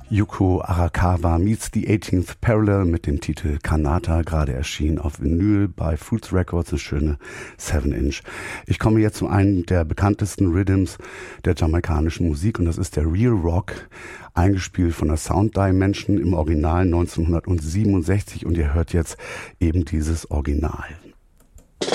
Yuko Arakawa meets the 18th Parallel mit dem Titel Kanata, gerade erschienen auf Vinyl bei Fruits Records, eine schöne 7-Inch. Ich komme jetzt zu einem der bekanntesten Rhythms der jamaikanischen Musik und das ist der Real Rock, eingespielt von der Sound Dimension im Original 1967 und ihr hört jetzt eben dieses Original.